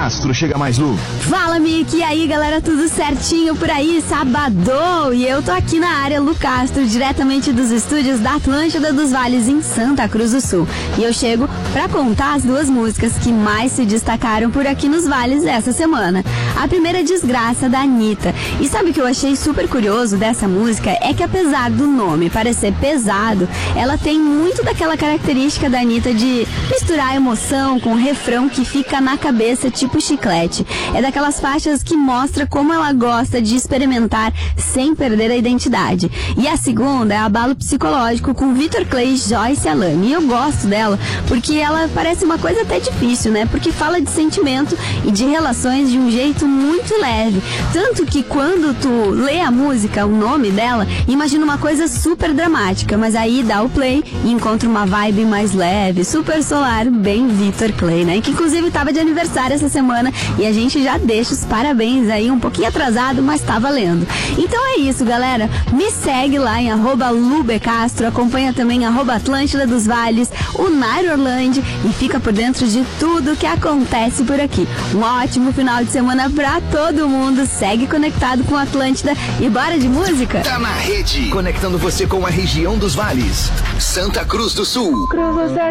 Castro chega mais, Lu. Fala, Mickey, e aí, galera, tudo certinho por aí? Sabadão! E eu tô aqui na área, Lu Castro, diretamente dos estúdios da Atlântida dos Vales, em Santa Cruz do Sul. E eu chego pra contar as duas músicas que mais se destacaram por aqui nos Vales essa semana. A primeira é Desgraça, da Anitta. E sabe o que eu achei super curioso dessa música? É que apesar do nome parecer pesado, ela tem muito daquela característica da Anitta de misturar emoção com refrão que fica na cabeça tipo chiclete. É daquelas faixas que mostra como ela gosta de experimentar sem perder a identidade. E a segunda é Abalo Psicológico, com Vitor Clay e Joyce Alane. E eu gosto dela porque ela parece uma coisa até difícil, né? Porque fala de sentimento e de relações de um jeito muito leve. Tanto que quando tu lê a música, o nome dela, imagina uma coisa super dramática, mas aí dá o play e encontra uma vibe mais leve, super solar, bem Vitor Clay, né? Que inclusive tava de aniversário essa semana e a gente já deixa os parabéns aí, um pouquinho atrasado, mas tá valendo. Então é isso, galera. Me segue lá em @lubecastro, acompanha também @Atlântida dos Vales, o Nair Orlando e fica por dentro de tudo que acontece por aqui. Um ótimo final de semana pra todo mundo. Segue conectado com a Atlântida e bora de música? Tá na rede, conectando você com a região dos vales. Santa Cruz do Sul.